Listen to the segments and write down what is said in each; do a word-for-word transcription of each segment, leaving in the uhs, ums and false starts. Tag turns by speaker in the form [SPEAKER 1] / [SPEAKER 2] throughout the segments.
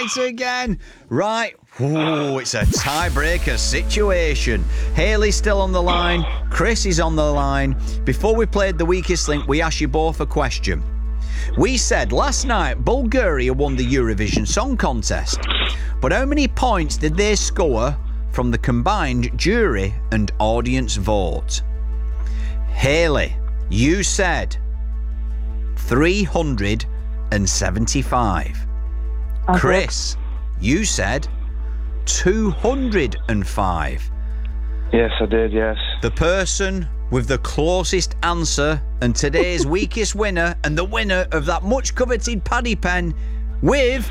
[SPEAKER 1] right again. Right. Ooh, it's a tiebreaker situation. Hayley's still on the line. Chris is on the line. Before we played the weakest link, we asked you both a question. We said last night Bulgaria won the Eurovision Song Contest. But how many points did they score from the combined jury and audience vote? Hayley, you said three hundred seventy-five.
[SPEAKER 2] Okay.
[SPEAKER 1] Chris, you said two hundred five.
[SPEAKER 3] Yes, I did, yes.
[SPEAKER 1] The person with the closest answer and today's weakest winner and the winner of that much coveted paddy pen with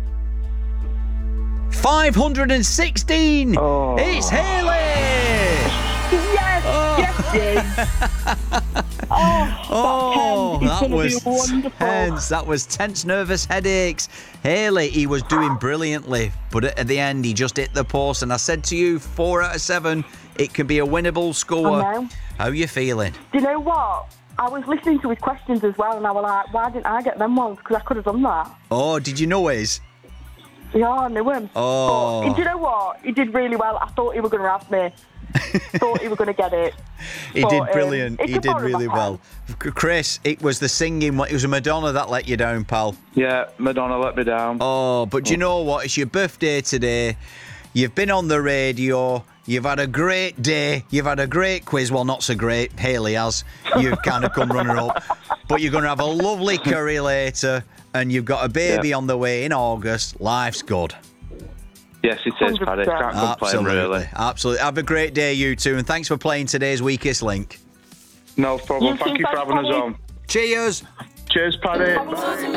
[SPEAKER 1] five hundred sixteen.
[SPEAKER 3] Oh.
[SPEAKER 1] It's Hayley.
[SPEAKER 2] Yes,
[SPEAKER 1] Oh.
[SPEAKER 2] yes, yes. Oh,
[SPEAKER 1] Oh,
[SPEAKER 2] that,
[SPEAKER 1] that
[SPEAKER 2] was
[SPEAKER 1] was
[SPEAKER 2] wonderful.
[SPEAKER 1] tense. That was tense, nervous headaches. Hayley, he was doing brilliantly, but at the end, he just hit the post. And I said to you, four out of seven, it can be a winnable score.
[SPEAKER 2] I know.
[SPEAKER 1] How are you feeling?
[SPEAKER 2] Do you know what? I was listening to his questions as well, and I was like, why didn't I get them ones? Because I could have done that.
[SPEAKER 1] Oh, did you know his?
[SPEAKER 2] Yeah, I knew him.
[SPEAKER 1] Oh.
[SPEAKER 2] But, do you know what? He did really well. I thought he was going to have me. Thought he was going to get it.
[SPEAKER 1] He
[SPEAKER 2] But,
[SPEAKER 1] did
[SPEAKER 2] um,
[SPEAKER 1] brilliant.
[SPEAKER 2] it's
[SPEAKER 1] he
[SPEAKER 2] a
[SPEAKER 1] did
[SPEAKER 2] bottom
[SPEAKER 1] really
[SPEAKER 2] of
[SPEAKER 1] well. Chris, it was the singing. It was a Madonna that let you down, pal.
[SPEAKER 3] Yeah, Madonna let me down.
[SPEAKER 1] Oh, but do you know what? It's your birthday today. You've been on the radio. You've had a great day. You've had a great quiz. Well, not so great. Hayley has. You've kind of come runner-up. But you're going to have a lovely curry later. And you've got a baby
[SPEAKER 3] Yeah.
[SPEAKER 1] on the way in August. Life's good.
[SPEAKER 3] Yes, it is, Paddy. Can't complain,
[SPEAKER 1] Absolutely.
[SPEAKER 3] really.
[SPEAKER 1] Absolutely. Have a great day, you two. And thanks for playing today's weakest link.
[SPEAKER 3] No problem.
[SPEAKER 2] You
[SPEAKER 3] Thank
[SPEAKER 2] too,
[SPEAKER 3] you for
[SPEAKER 2] thanks,
[SPEAKER 3] having us
[SPEAKER 2] Paddy.
[SPEAKER 3] on.
[SPEAKER 1] Cheers.
[SPEAKER 3] Cheers, Paddy. Bye.